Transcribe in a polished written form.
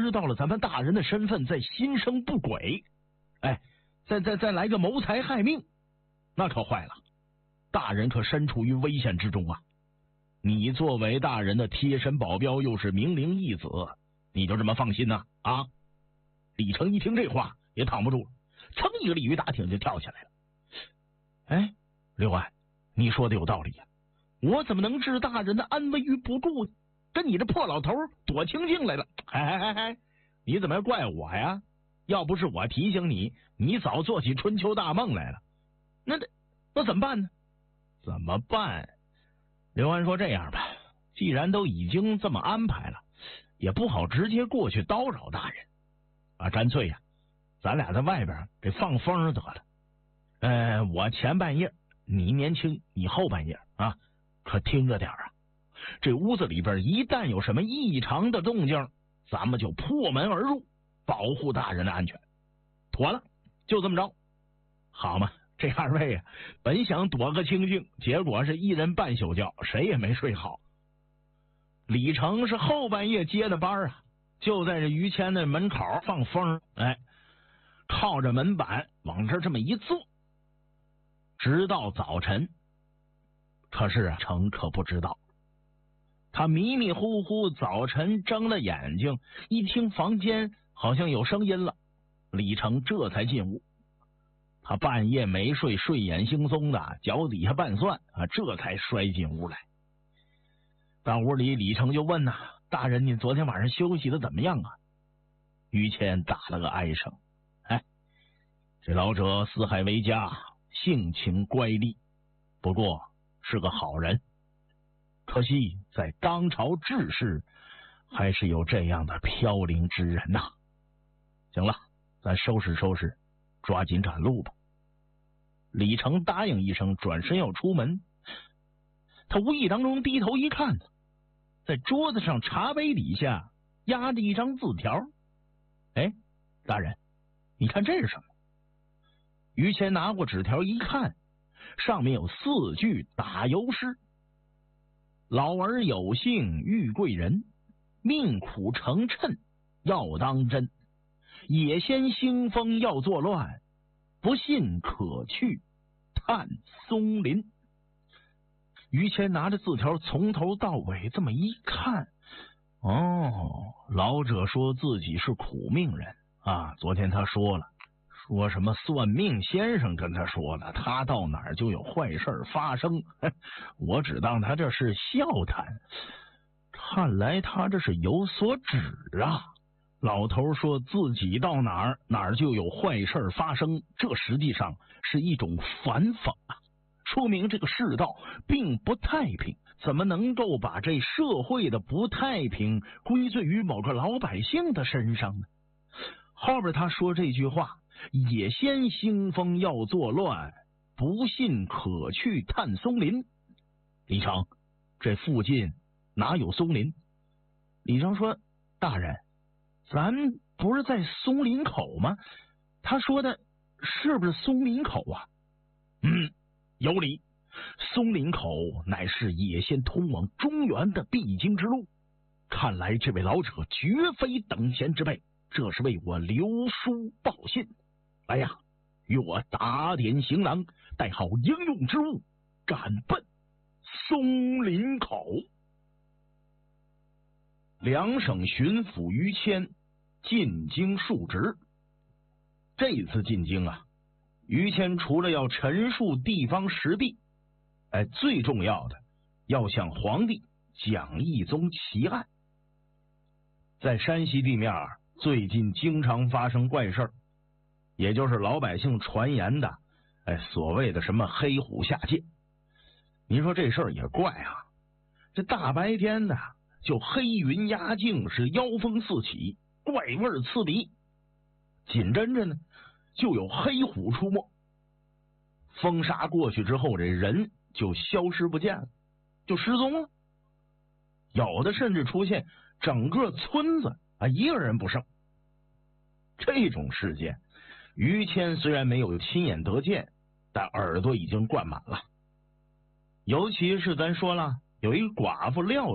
知道了咱们大人的身份，再心生不轨，哎，再来个谋财害命，那可坏了，大人可身处于危险之中啊！你作为大人的贴身保镖，又是明灵义子，你就这么放心呐？啊！李成一听这话也躺不住了，噌一个鲤鱼打挺就跳起来了。哎，刘安，你说的有道理呀，我怎么能置大人的安危于不顾呢？跟你这破老头躲清静来了。哎，你怎么怪我呀？要不是我提醒你，你早做起春秋大梦来了。那怎么办呢？怎么办？刘安说这样吧，既然都已经这么安排了，也不好直接过去叨扰大人啊，干脆呀，咱俩在外边给放风得了。我前半夜，你年轻，你后半夜啊，可听着点啊！这屋子里边一旦有什么异常的动静，咱们就破门而入，保护大人的安全。妥了，就这么着，好嘛？这二位啊，本想躲个清静，结果是一人半宿觉，谁也没睡好。李成是后半夜接的班啊，就在这于谦的门口放风，哎，靠着门板往这么一坐，直到早晨。可是啊，成可不知道，他迷迷糊糊早晨睁了眼睛，一听房间好像有声音了，李成这才进屋。他半夜没睡，睡眼惺忪的，脚底下拌蒜啊，这才摔进屋来。到屋里，李成就问呐：“大人，你昨天晚上休息的怎么样啊？”于谦打了个哀声：“哎，这老者四海为家，性情乖戾，不过是个好人。可惜在当朝治世，还是有这样的飘零之人呐。行了，咱收拾收拾，抓紧赶路吧。”李成答应一声，转身要出门。他无意当中低头一看，在桌子上茶杯底下压着一张字条。哎，大人，你看这是什么？于谦拿过纸条一看，上面有4句打油诗：老儿有幸遇贵人，命苦成谶要当真，野仙兴风要作乱，不信可去探松林。于谦拿着字条从头到尾这么一看，哦，老者说自己是苦命人啊，昨天他说了，说什么算命先生跟他说了，他到哪儿就有坏事发生，我只当他这是笑谈，看来他这是有所指啊。老头说自己到哪儿就有坏事发生，这实际上是一种反讽啊，说明这个世道并不太平，怎么能够把这社会的不太平归罪于某个老百姓的身上呢？后边他说这句话，野仙兴风要作乱，不信可去探松林。李成，这附近哪有松林？李成说：大人，咱不是在松林口吗？他说的是不是松林口啊？有理，松林口乃是野仙通往中原的必经之路，看来这位老者绝非等闲之辈，这是为我留书报信。来呀，与我打点行囊，带好应用之物，赶奔松林口。两省巡抚于谦进京述职。这次进京啊，于谦除了要陈述地方实地，最重要的要向皇帝讲一宗奇案。在山西地面最近经常发生怪事，也就是老百姓传言的所谓的什么黑虎下界。您说这事儿也怪啊，这大白天的就黑云压境，是妖风四起，怪味刺鼻，紧跟着呢就有黑虎出没。风沙过去之后，这人就消失不见了，就失踪了，有的甚至出现整个村子一个人不剩。这种事件于谦虽然没有亲眼得见，但耳朵已经灌满了。尤其是咱说了，有一个寡妇廖